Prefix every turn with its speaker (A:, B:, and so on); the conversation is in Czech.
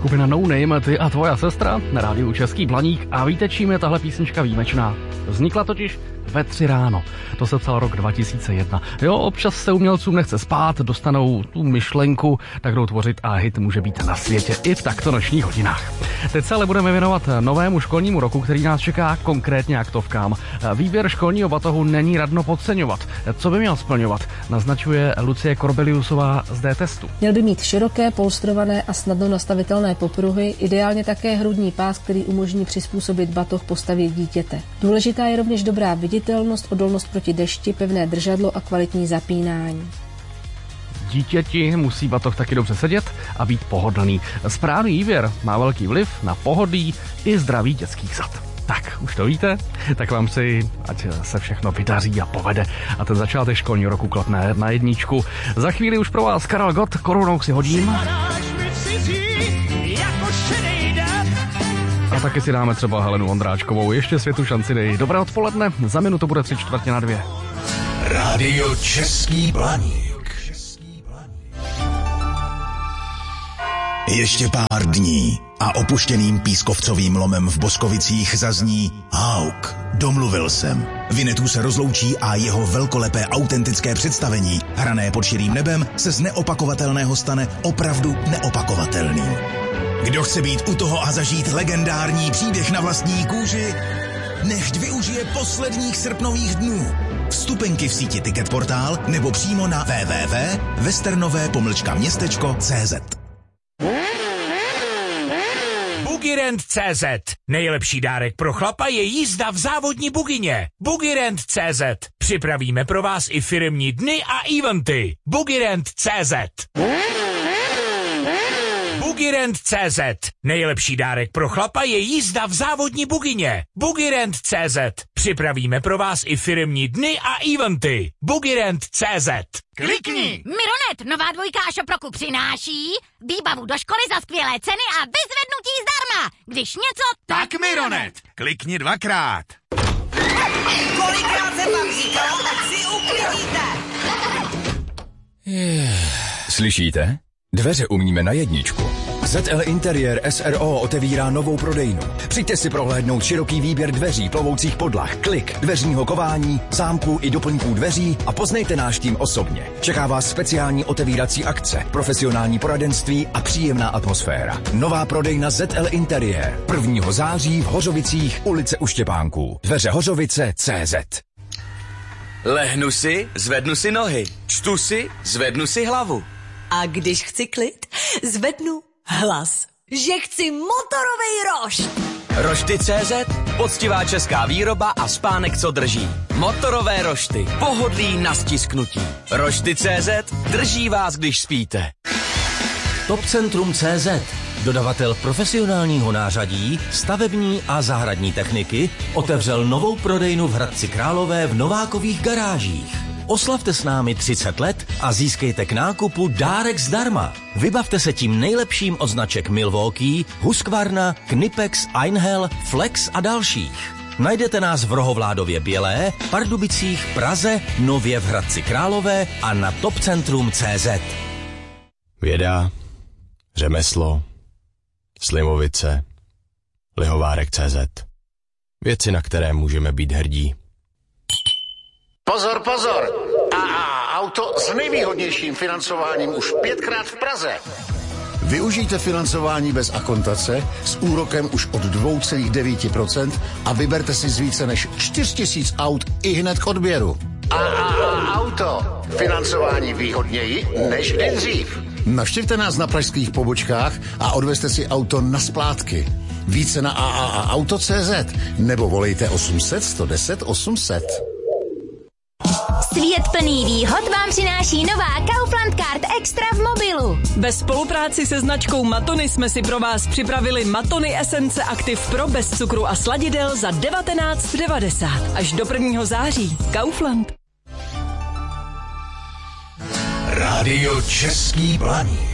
A: Skupina No Name, Ty a tvoja sestra na rádiu Český Blaník. A víte, čím je tahle písnička výjimečná? Vznikla totiž ve 3 ráno. To se psal rok 2001. Jo, občas se umělcům nechce spát, dostanou tu myšlenku, tak jdou tvořit a hit může být na světě i v takto nočních hodinách. Teď se ale budeme věnovat novému školnímu roku, který nás čeká, konkrétně aktovkám. Výběr školního batohu není radno podceňovat. Co by měl splňovat, naznačuje Lucie Korbeliusová z D-testu.
B: Měl by mít široké, polstrované a snadno nastavitelné popruhy, ideálně také hrudní pás, který umožní přizpůsobit batoh postavě dítěte. Důležitá je rovněž dobrá viditelnost, odolnost proti dešti, pevné držadlo a kvalitní zapínání.
A: Dítěti musí batoh taky dobře sedět a být pohodlný. Správný výběr má velký vliv na pohodlí i zdraví dětských zad. Tak, už to víte? Tak vám si, ať se všechno vydaří a povede. A ten začátek školního roku klapne na jedničku. Za chvíli už pro vás Karel Gott, Korunou si hodím. A taky si dáme třeba Helenu Ondráčkovou. Ještě světu šanci dej. Dobré odpoledne, za minutu bude 3:45.
C: Rádio Český Blaník. Ještě pár dní a opuštěným pískovcovým lomem v Boskovicích zazní Hauk. Domluvil jsem. Vinetů se rozloučí a jeho velkolepé autentické představení, hrané pod širým nebem, se z neopakovatelného stane opravdu neopakovatelný. Kdo chce být u toho a zažít legendární příběh na vlastní kůži, nechť využije posledních srpnových dnů. Vstupenky v síti Ticketportál nebo přímo na www.westernové-městečko.cz.
D: Bugirend.cz. Nejlepší dárek pro chlapa je jízda v závodní bugině. Bugirend.cz. Připravíme pro vás i firemní dny a eventy. Bugirend.cz. Bugirend.cz. Nejlepší dárek pro chlapa je jízda v závodní bugině. Bugirend.cz. Připravíme pro vás i firemní dny a eventy. Bugirend.cz.
E: Klikni! Mironet, nová dvojka Šoproku přináší výbavu do školy za skvělé ceny a vyzvednutí zdarma. Když něco,
F: tak Mironet. Klikni 2krát.
G: Kolikrát jsem vám říkala, ať si uklidíte.
H: Slyšíte? Dveře umíme na jedničku. ZL Interiér SRO otevírá novou prodejnu. Přijďte si prohlédnout široký výběr dveří, plovoucích podlah, klik, dveřního kování, zámků i doplňků dveří a poznejte náš tým osobně. Čeká vás speciální otevírací akce, profesionální poradenství a příjemná atmosféra. Nová prodejna ZL Interiér. 1. září v Hořovicích, ulice u Štěpánků. Dveře Hořovice.cz.
I: Lehnu si, zvednu si nohy. Čtu si, zvednu si hlavu.
G: A když chci klid, zvednu hlas, že chci motorovej rošt.
I: Rošty.cz, poctivá česká výroba a spánek, co drží. Motorové rošty, pohodlí na stisknutí. Rošty.cz, drží vás, když spíte.
J: Topcentrum.cz, dodavatel profesionálního nářadí, stavební a zahradní techniky, otevřel novou prodejnu v Hradci Králové v Novákových garážích. Oslavte s námi 30 let a získejte k nákupu dárek zdarma. Vybavte se tím nejlepším od značek Milwaukee, Husqvarna, Knipex, Einhell, Flex a dalších. Najdete nás v Rohovládově Bělé, Pardubicích, Praze, nově v Hradci Králové a na topcentrum.cz.
K: Věda, řemeslo, Slimovice, Lihovárek.cz. Věci, na které můžeme být hrdí.
L: Pozor, pozor! AA Auto s nejvýhodnějším financováním už 5krát v Praze. Využijte financování bez akontace s úrokem už od 2,9% a vyberte si z více než 4 000 aut i hned k odběru. AA Auto. Financování výhodněji než kdy dřív. Navštivte nás na pražských pobočkách a odvezte si auto na splátky. Více na AAAauto.cz nebo volejte 800 110 800.
M: Svět plný výhod vám přináší nová Kaufland Card Extra v mobilu.
N: Ve spolupráci se značkou Matony jsme si pro vás připravili Matony Esence Active Pro bez cukru a sladidel za 19,90. Až do 1. září. Kaufland.
C: Rádio Český Blaník.